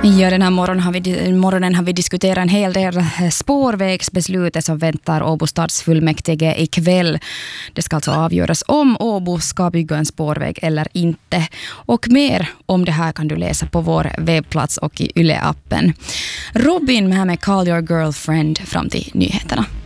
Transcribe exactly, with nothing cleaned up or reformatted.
Ja, den här morgonen har, vi, morgonen har vi diskuterat en hel del spårvägsbeslutet som väntar Åbo stadsfullmäktige ikväll. Det ska alltså avgöras om Åbo ska bygga en spårväg eller inte. Och mer om det här kan du läsa på vår webbplats och i Yle-appen. Robin med här med Call Your Girlfriend fram till nyheterna.